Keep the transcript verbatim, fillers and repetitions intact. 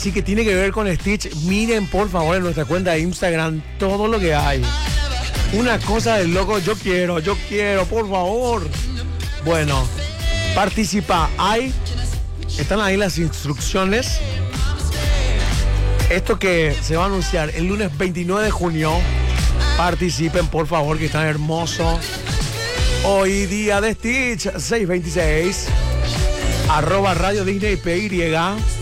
Así que tiene que ver con Stitch. Miren por favor en nuestra cuenta de Instagram todo lo que hay. Una cosa de loco, yo quiero, yo quiero, por favor. Bueno, participa. Hay, están ahí las instrucciones. Esto que se va a anunciar el lunes veintinueve de junio. Participen, por favor, que están hermosos. Hoy día de Stitch, seiscientos veintiséis. Arroba Radio Disney P Y.